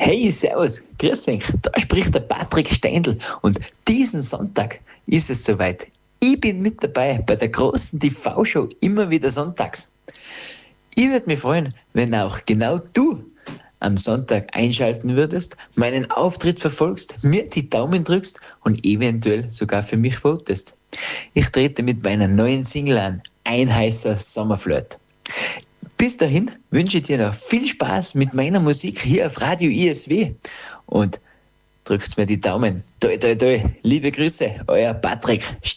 Hey, servus, grüß euch, da spricht der Patrick Steindl und diesen Sonntag ist es soweit. Ich bin mit dabei bei der großen TV-Show immer wieder sonntags. Ich würde mich freuen, wenn auch genau du am Sonntag einschalten würdest, meinen Auftritt verfolgst, mir die Daumen drückst und eventuell sogar für mich votest. Ich trete mit meiner neuen Single an, Ein heißer Sommerflirt. Bis dahin wünsche ich dir noch viel Spaß mit meiner Musik hier auf Radio ISW und drückt mir die Daumen. Toi, toi, toi. Liebe Grüße, euer Patrick Steindl.